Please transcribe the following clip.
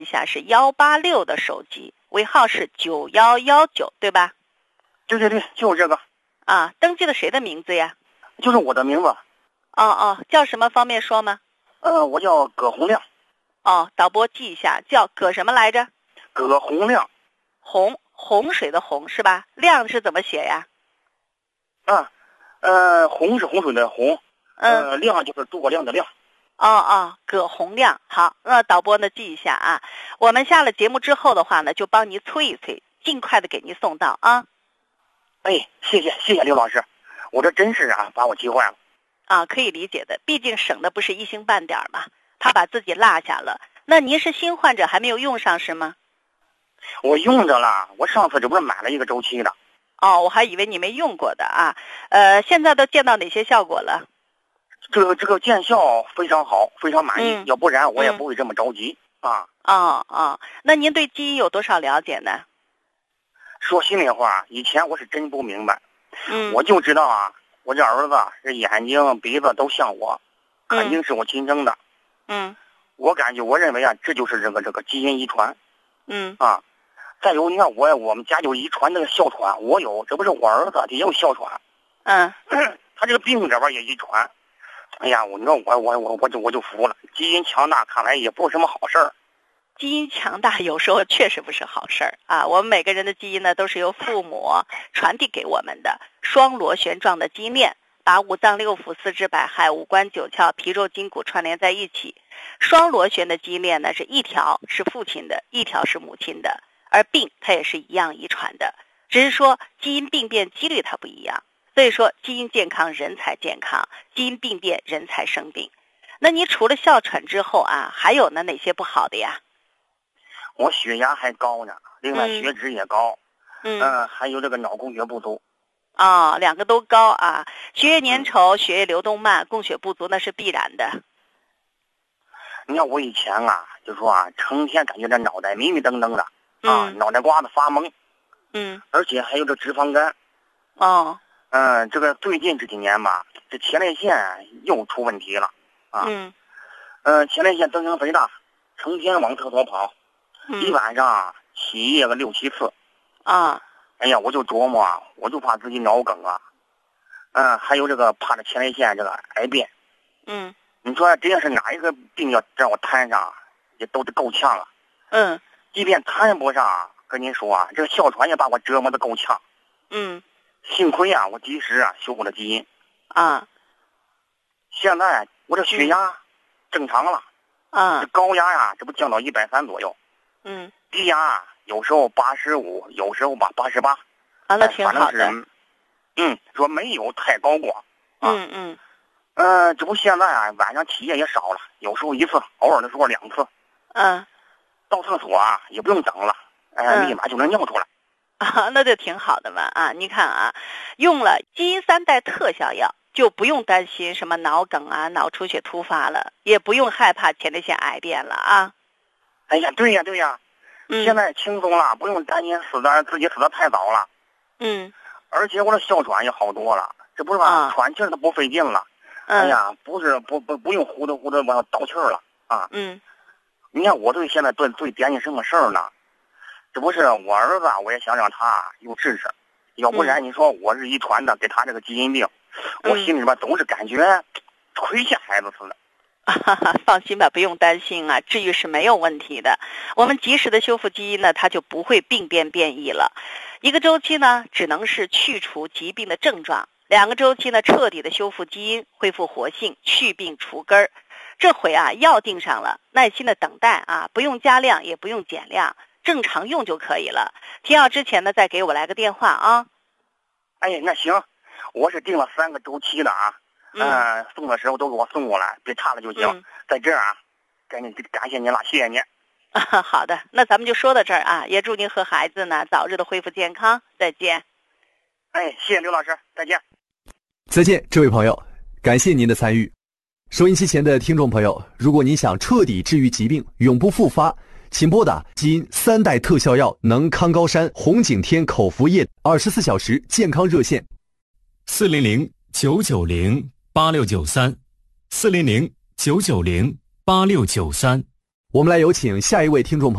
一下是186的手机，尾号是9119，对吧？ 对对对，就是这个。 啊，登记的谁的名字呀？ 就是我的名字。 叫什么？方便说吗？ 我叫葛洪亮。 导播记一下，叫葛什么来着？ 葛洪亮。 洪水的洪是吧？亮是怎么写呀？ 洪是洪水的洪，亮就是诸葛亮的亮。 葛洪亮。好，那导播呢记一下啊。我们下了节目之后的话呢，就帮你催一催，尽快的给您送到啊。 哎，谢谢刘老师，我这真是把我急坏了。 可以理解的，毕竟省的不是一星半点嘛，他把自己落下了。那您是新患者还没有用上是吗？ 我用着了，我上次这不是买了一个周期的。 我还以为你没用过的啊。现在都见到哪些效果了？ 这个见效非常好，非常满意，要不然我也不会这么着急那您对基因有多少了解呢？ 说心里话，以前我是真不明白。我就知道我这儿子这眼睛鼻子都像我，肯定是我亲生的。我认为这就是这个基因遗传。再有你看我们家就遗传那个哮喘，我有，这不是我儿子也有哮喘。他这个病这边也遗传。哎呀，你说我就服了，基因强大看来也不是什么好事儿。 基因强大有时候确实不是好事儿啊！我们每个人的基因呢，都是由父母传递给我们的双螺旋状的基因链，把五脏六腑、四肢百骸、五官九窍、皮肉筋骨串联在一起。双螺旋的基因链呢，是一条是父亲的，一条是母亲的，而病它也是一样遗传的，只是说基因病变几率它不一样。所以说，基因健康人才健康，基因病变人才生病。那你除了哮喘之后还有哪些不好的呀？ 我血压还高呢，另外血脂也高，还有这个脑供血不足。 两个都高血液粘稠、血液流动慢、供血不足那是必然的。 你看我以前就说成天感觉这脑袋迷迷瞪瞪的，脑袋瓜子发懵，而且还有这脂肪肝。这个最近这几年吧，这前列腺又出问题了前列腺增生肥大，成天往厕所跑，一晚上起夜个6、7次。哎呀，我就琢磨我就怕自己脑梗还有这个怕这前列腺这个癌变。你说这要是哪一个病要让我摊上，也都得够呛了。即便摊不上，跟您说这个哮喘也把我折磨得够呛。幸亏我及时修复了基因。现在我这血压正常了。这高压这不降到130左右。低压有时候85，有时候88。 那挺好的。 反正是说没有太高过。这不现在晚上起夜也少了，有时候1次，偶尔的时候2次。到厕所也不用等了，立马就能尿出来。 那就挺好的嘛你看用了基因3代特效药，就不用担心什么脑梗脑出血突发了，也不用害怕前列腺癌变了哎呀，对呀，现在轻松了，不用担心自己死得太早了。而且我的哮喘也好多了，这不是喘气儿都不费劲了。哎呀，不用呼的往倒气儿了你看我现在最担心什么事儿呢？这不是我儿子，我也想让他有知识，要不然你说我是遗传的，给他这个基因病，我心里边总是感觉亏欠孩子似的。 放心吧，不用担心治愈是没有问题的。我们及时的修复基因呢，它就不会病变变异了。一个周期呢，只能是去除疾病的症状；2个周期呢，彻底的修复基因，恢复活性，去病除根儿。这回药定上了，耐心的等待不用加量，也不用减量，正常用就可以了。停药之前呢，再给我来个电话哎，那行，我是定了3个周期的送的时候都给我送过来，别差了就行。在这儿赶紧感谢您了，谢谢您。 好的，那咱们就说到这儿也祝您和孩子呢早日的恢复健康，再见。 哎，谢谢刘老师，再见。 再见，这位朋友，感谢您的参与。收音机前的听众朋友，如果您想彻底治愈疾病，永不复发，请拨打基因3代特效药能康高山红景天口服液24小时健康热线 400-990-8693，400-990-8693。 我们来有请下一位听众朋友。